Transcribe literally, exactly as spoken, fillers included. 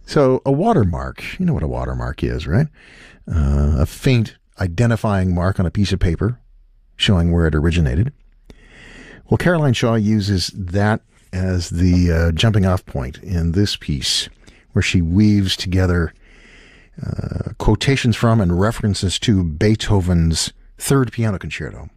So a watermark, you know what a watermark is, right? Uh, a faint identifying mark on a piece of paper showing where it originated. Well, Caroline Shaw uses that as the uh, jumping off point in this piece, where she weaves together uh, quotations from and references to Beethoven's Third Piano Concerto.